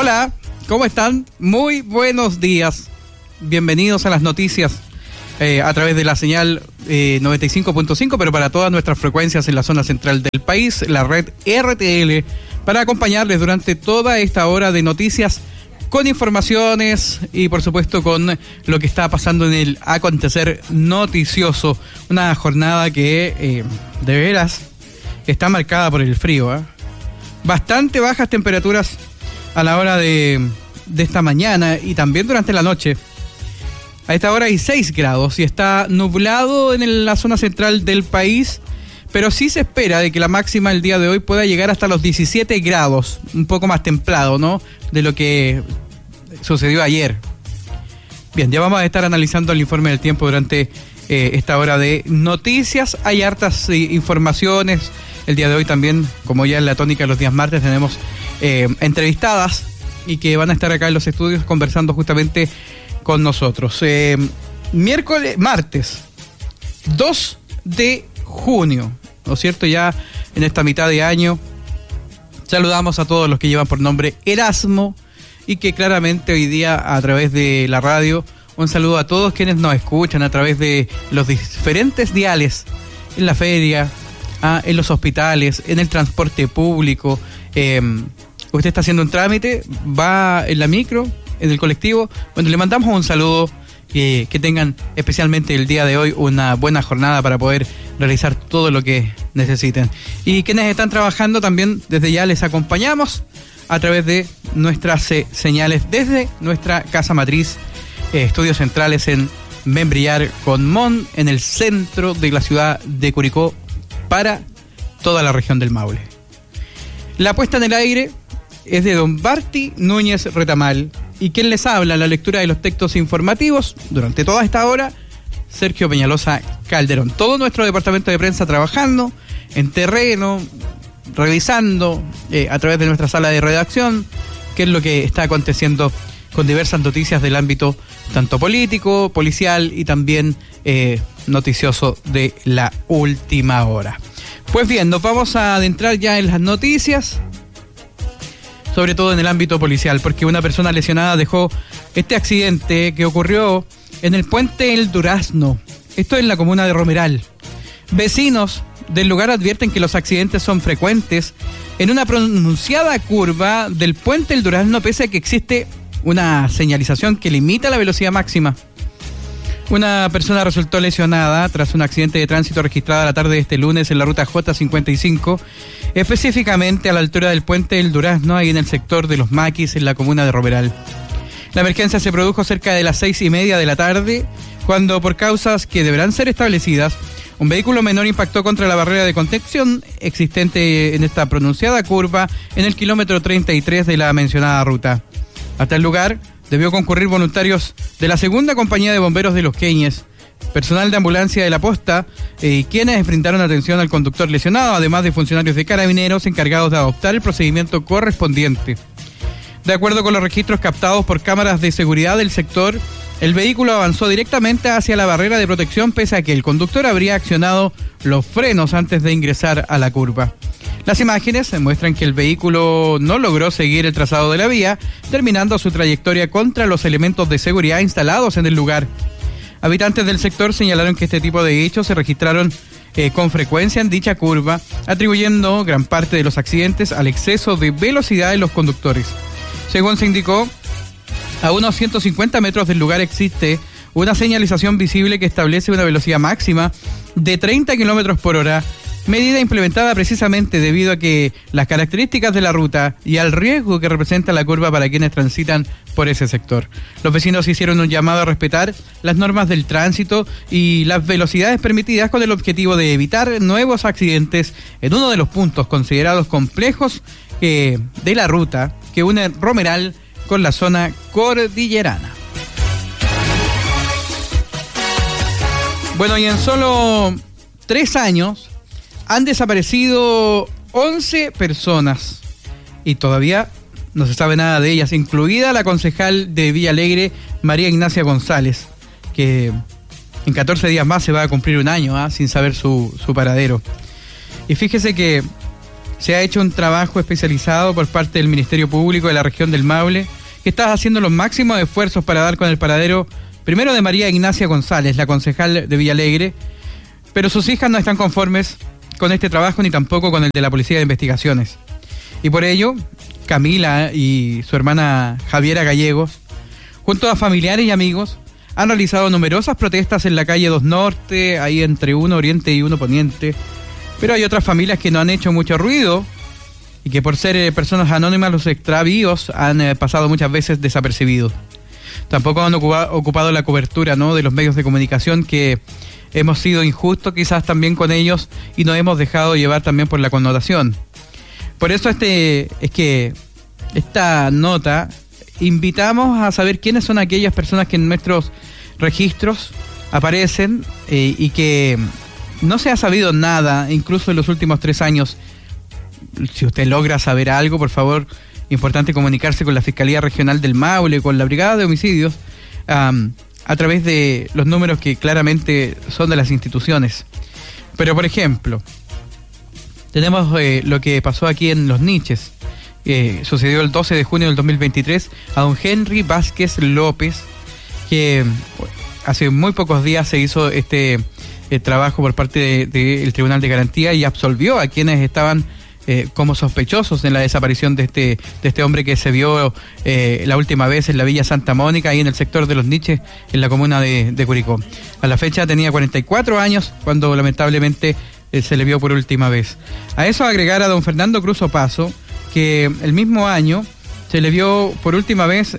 Hola, ¿cómo están? Muy buenos días. Bienvenidos a las noticias a través de la señal 95.5, pero para todas nuestras frecuencias en la zona central del país, la red RTL, para acompañarles durante toda esta hora de noticias con informaciones y por supuesto con lo que está pasando en el acontecer noticioso. Una jornada que de veras está marcada por el frío, Bastante bajas temperaturas a la hora de esta mañana y también durante la noche. A esta hora hay 6 grados y está nublado en la zona central del país, pero sí se espera de que la máxima el día de hoy pueda llegar hasta los 17 grados, un poco más templado, ¿no?, de lo que sucedió ayer. Bien, ya vamos a estar analizando el informe del tiempo durante esta hora de noticias. Hay hartas informaciones. El día de hoy también, como ya en la tónica de los días martes, tenemos entrevistadas y que van a estar acá en los estudios conversando justamente con nosotros. Martes 2 de junio, ¿no es cierto? Ya en esta mitad de año saludamos a todos los que llevan por nombre Erasmo y que claramente hoy día a través de la radio, un saludo a todos quienes nos escuchan a través de los diferentes diales en la feria, en los hospitales, en el transporte público. Usted está haciendo un trámite, va en la micro, en el colectivo. Bueno, le mandamos un saludo, que tengan especialmente el día de hoy una buena jornada para poder realizar todo lo que necesiten. Y quienes están trabajando también, desde ya les acompañamos a través de nuestras señales desde nuestra casa matriz, estudios centrales en Membrillar con Mon, en el centro de la ciudad de Curicó, para toda la región del Maule. La puesta en el aire es de don Barty Núñez Retamal, y quien les habla, la lectura de los textos informativos durante toda esta hora, Sergio Peñalosa Calderón. Todo nuestro departamento de prensa trabajando en terreno, revisando a través de nuestra sala de redacción qué es lo que está aconteciendo con diversas noticias del ámbito tanto político, policial y también noticioso de la última hora. Pues bien, nos vamos a adentrar ya en las noticias, sobre todo en el ámbito policial, porque una persona lesionada dejó este accidente que ocurrió en el puente El Durazno, esto en la comuna de Romeral. Vecinos del lugar advierten que los accidentes son frecuentes en una pronunciada curva del puente El Durazno, pese a que existe una señalización que limita la velocidad máxima. Una persona resultó lesionada tras un accidente de tránsito registrado la tarde de este lunes en la ruta J55, específicamente a la altura del puente El Durazno, ahí en el sector de Los Maquis, en la comuna de Romeral. La emergencia se produjo cerca de las 6:30 de la tarde, cuando, por causas que deberán ser establecidas, un vehículo menor impactó contra la barrera de contención existente en esta pronunciada curva en el kilómetro 33 de la mencionada ruta. Hasta el lugar debió concurrir voluntarios de la segunda compañía de bomberos de Los Queñes, personal de ambulancia de la posta, quienes brindaron atención al conductor lesionado, además de funcionarios de carabineros encargados de adoptar el procedimiento correspondiente. De acuerdo con los registros captados por cámaras de seguridad del sector, el vehículo avanzó directamente hacia la barrera de protección, pese a que el conductor habría accionado los frenos antes de ingresar a la curva. Las imágenes muestran que el vehículo no logró seguir el trazado de la vía, terminando su trayectoria contra los elementos de seguridad instalados en el lugar. Habitantes del sector señalaron que este tipo de hechos se registraron con frecuencia en dicha curva, atribuyendo gran parte de los accidentes al exceso de velocidad de los conductores. Según se indicó, a unos 150 metros del lugar existe una señalización visible que establece una velocidad máxima de 30 kilómetros por hora, medida implementada precisamente debido a que las características de la ruta y al riesgo que representa la curva para quienes transitan por ese sector. Los vecinos hicieron un llamado a respetar las normas del tránsito y las velocidades permitidas, con el objetivo de evitar nuevos accidentes en uno de los puntos considerados complejos de la ruta que une Romeral con la zona cordillerana. Bueno, y en solo 3 años han desaparecido 11 personas y todavía no se sabe nada de ellas, incluida la concejal de Villa Alegre, María Ignacia González, que en 14 días más se va a cumplir un año sin saber su paradero. Y fíjese que se ha hecho un trabajo especializado por parte del Ministerio Público de la región del Maule, que está haciendo los máximos esfuerzos para dar con el paradero, primero de María Ignacia González, la concejal de Villalegre, pero sus hijas no están conformes con este trabajo ni tampoco con el de la Policía de Investigaciones. Y por ello, Camila y su hermana Javiera Gallegos, junto a familiares y amigos, han realizado numerosas protestas en la calle 2 Norte, ahí entre 1 Oriente y 1 Poniente, pero hay otras familias que no han hecho mucho ruido y que por ser personas anónimas los extravíos han pasado muchas veces desapercibidos. Tampoco han ocupado la cobertura, ¿no?, de los medios de comunicación, que hemos sido injustos quizás también con ellos y nos hemos dejado llevar también por la connotación. Por eso es que esta nota invitamos a saber quiénes son aquellas personas que en nuestros registros aparecen y que no se ha sabido nada, incluso en los últimos 3 años. Si usted logra saber algo, por favor, importante comunicarse con la Fiscalía Regional del Maule, con la Brigada de Homicidios, a través de los números que claramente son de las instituciones. Pero, por ejemplo, tenemos lo que pasó aquí en Los Niches. Sucedió el 12 de junio del 2023 a don Henry Vázquez López, que hace muy pocos días se hizo este trabajo por parte del Tribunal de Garantía y absolvió a quienes estaban como sospechosos en la desaparición de este hombre que se vio la última vez en la Villa Santa Mónica, ahí en el sector de Los Niches, en la comuna de Curicó. A la fecha tenía 44 años cuando lamentablemente se le vio por última vez. A eso agregar a don Fernando Cruz Opaso, que el mismo año se le vio por última vez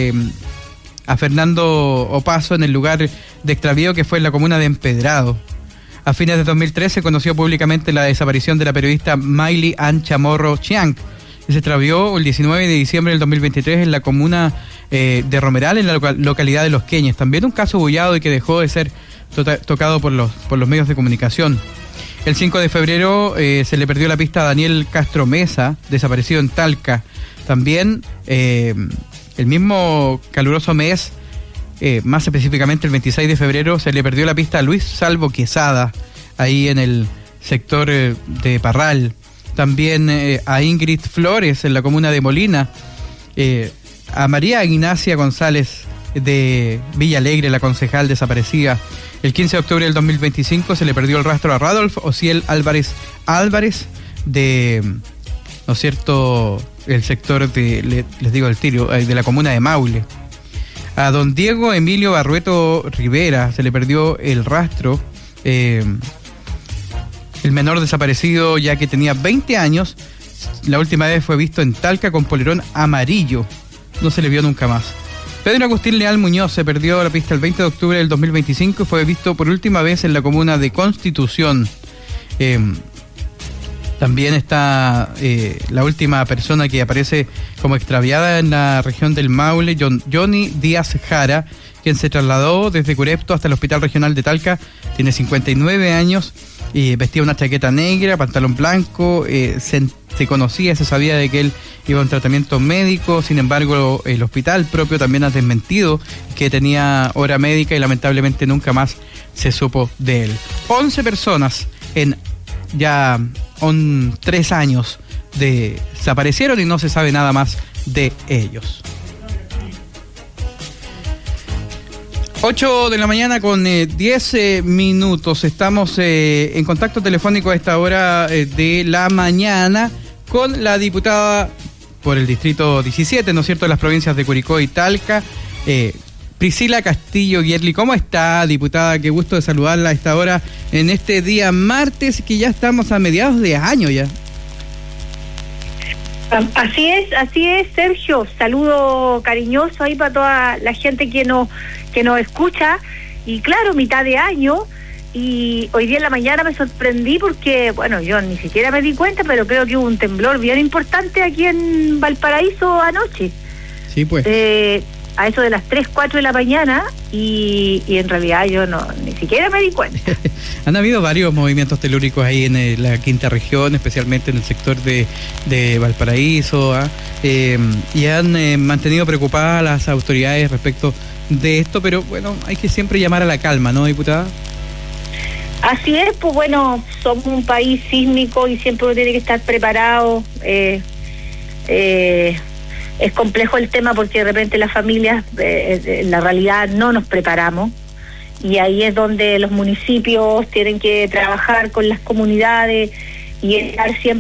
a Fernando Opaso en el lugar de extravío que fue en la comuna de Empedrado. A fines de 2013 se conoció públicamente la desaparición de la periodista Mayli Ann Chamorro Chiang, que se extravió el 19 de diciembre del 2023 en la comuna de Romeral, en la localidad de Los Queñes. También un caso bullado y que dejó de ser tocado por los medios de comunicación. El 5 de febrero se le perdió la pista a Daniel Castro Mesa, desaparecido en Talca. También el mismo caluroso mes, más específicamente el 26 de febrero, se le perdió la pista a Luis Salvo Quesada, ahí en el sector de Parral. También a Ingrid Flores, en la comuna de Molina. A María Ignacia González de Villalegre, la concejal desaparecida. El 15 de octubre del 2025 se le perdió el rastro a Radolf Ociel Álvarez de, ¿no es cierto?, el sector de, les digo el tiro, de la comuna de Maule. A don Diego Emilio Barrueto Rivera se le perdió el rastro, el menor desaparecido, ya que tenía 20 años, la última vez fue visto en Talca con polerón amarillo, no se le vio nunca más. Pedro Agustín Leal Muñoz se perdió la pista el 20 de octubre del 2025 y fue visto por última vez en la comuna de Constitución. También está la última persona que aparece como extraviada en la región del Maule, Johnny Díaz Jara, quien se trasladó desde Curepto hasta el Hospital Regional de Talca. Tiene 59 años y vestía una chaqueta negra, pantalón blanco. Se conocía, se sabía de que él iba a un tratamiento médico. Sin embargo, el hospital propio también ha desmentido que tenía hora médica y lamentablemente nunca más se supo de él. 11 personas en ya 3 años desaparecieron y no se sabe nada más de ellos. 8 de la mañana con 10 minutos. Estamos en contacto telefónico a esta hora de la mañana con la diputada por el distrito 17, ¿no es cierto?, de las provincias de Curicó y Talca, Priscila Castillo Guierli. ¿Cómo está, diputada? Qué gusto de saludarla a esta hora en este día martes, que ya estamos a mediados de año ya. Así es, Sergio. Saludo cariñoso ahí para toda la gente que nos escucha. Y claro, mitad de año, y hoy día en la mañana me sorprendí porque, bueno, yo ni siquiera me di cuenta, pero creo que hubo un temblor bien importante aquí en Valparaíso anoche. Sí, pues. A eso de las 3, 4 de la mañana, y en realidad yo ni siquiera me di cuenta. Han habido varios movimientos telúricos ahí en la quinta región, especialmente en el sector de Valparaíso, y han mantenido preocupadas a las autoridades respecto de esto, pero bueno, hay que siempre llamar a la calma, ¿no, diputada? Así es, pues bueno, somos un país sísmico y siempre uno tiene que estar preparado. Es complejo el tema porque de repente las familias, en la realidad no nos preparamos, y ahí es donde los municipios tienen que trabajar con las comunidades y estar siempre